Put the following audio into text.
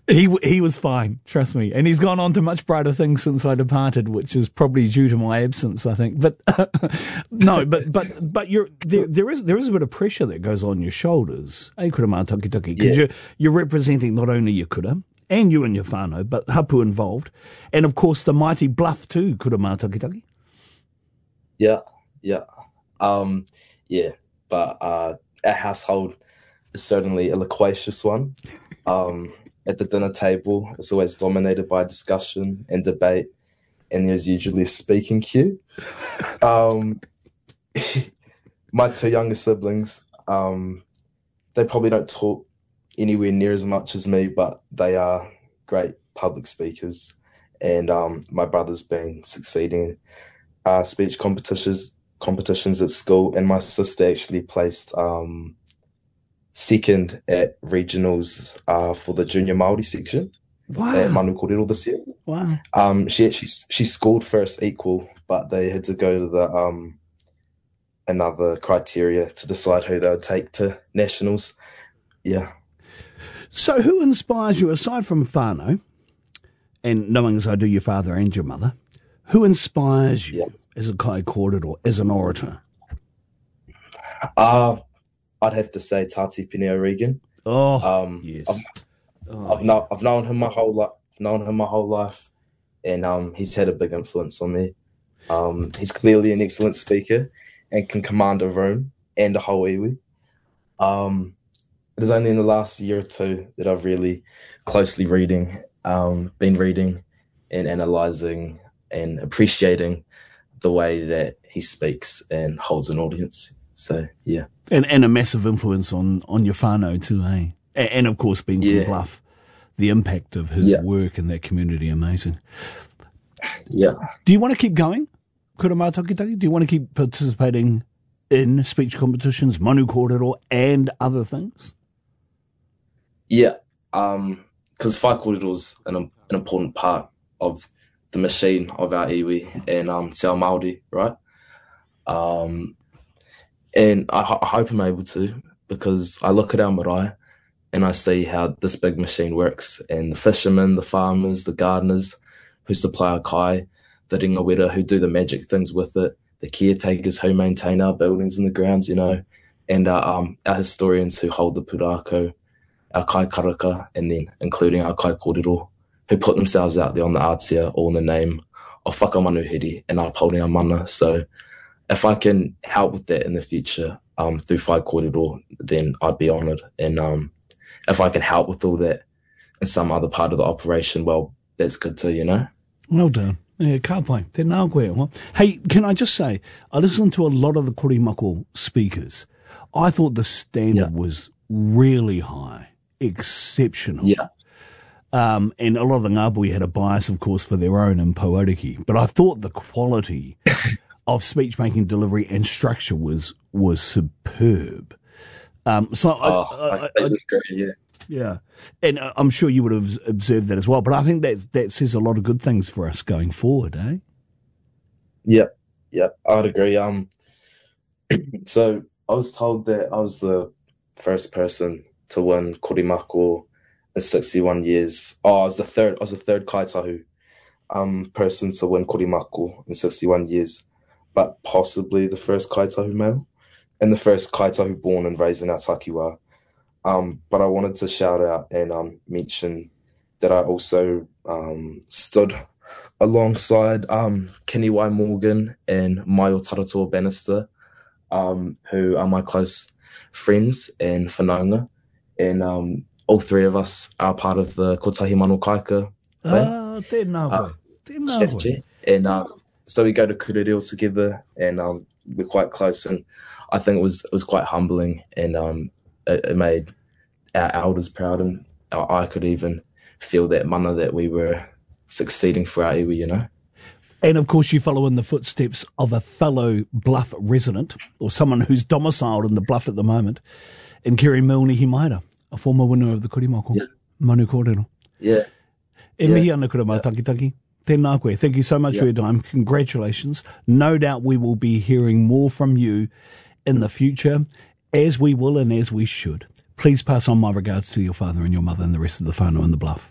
He was fine, trust me. And he's gone on to much brighter things since I departed, which is probably due to my absence, I think. But no, but there is a bit of pressure that goes on your shoulders, kura mātakitaki, because you're representing not only your kura and you and your whānau, but hapu involved, and of course the mighty bluff too, kura mātakitaki. Yeah. But our household is certainly a loquacious one. At the dinner table, it's always dominated by discussion and debate, and there's usually a speaking cue. My two younger siblings, they probably don't talk anywhere near as much as me, but they are great public speakers. And my brother's been succeeding speech competitions at school, and my sister actually placed second at regionals for the junior Māori section at Manu Kōrero this year. Wow. She scored first equal, but they had to go to the another criteria to decide who they would take to nationals. Yeah. So who inspires you, aside from whānau, and knowing as I do your father and your mother, who inspires you as a kai kōrero, as an orator? I'd have to say Tati Pene O'Regan. Yes. I've known him my whole life, and he's had a big influence on me. He's clearly an excellent speaker and can command a room and a whole iwi. It is only in the last year or two that I've really closely been reading and analysing and appreciating the way that he speaks and holds an audience. So, yeah. And a massive influence on your whānau too, eh? And of course, being from Bluff, the impact of his work in that community, amazing. Yeah. Do you want to keep going, kura mātakitaki? Do you want to keep participating in speech competitions, manu kōrero, and other things? Yeah, because whai kōrero is an important part of the machine of our iwi and te ao Māori, right? And I hope I'm able to, because I look at our marae and I see how this big machine works, and the fishermen, the farmers, the gardeners who supply our kai, the ringawera who do the magic things with it, the caretakers who maintain our buildings and the grounds, you know, and our historians who hold the pūrākau, our kai karaka, and then including our kai kōrero, who put themselves out there on the ātia, all in the name of whakamanuhiri and upholding our mana. So if I can help with that in the future through whai kōrero, then I'd be honoured. And if I can help with all that in some other part of the operation, well, that's good too, you know? Well done. Yeah, ka pai. Tēnā koe. Hey, can I just say, I listened to a lot of the Korimako speakers. I thought the standard was really high, exceptional. Yeah. And a lot of the ngāpui had a bias, of course, for their own in Poariki. But I thought the quality of speech-making delivery and structure was superb. I agree, yeah. Yeah, and I'm sure you would have observed that as well. But I think that says a lot of good things for us going forward, eh? Yeah, I'd agree. So I was told that I was the first person to win Korimako in 61 years. I was the third kaitahu person to win Korimako in 61 years, but possibly the first kaitahu male and the first kaitahu born and raised in our takiwā. But I wanted to shout out and mention that I also stood alongside Kiniwai Morgan and Maio Taratua Bannister, who are my close friends and whanaunga. And all three of us are part of the Kotahi Mano Kaika clan. Tēnā. And so we go to Kurereo together, and we're quite close. And I think it was quite humbling, and it made our elders proud, and I could even feel that mana that we were succeeding for our iwi, you know. And of course you follow in the footsteps of a fellow Bluff resident, or someone who's domiciled in the Bluff at the moment, in Kiri Milne Himaira, a former winner of the Korimako, Manu Kōrero. Yeah. E mihi ana kura mātakitaki. Tēnā koe. Thank you so much for your time. Congratulations. No doubt we will be hearing more from you in the future, as we will and as we should. Please pass on my regards to your father and your mother and the rest of the whānau in the Bluff.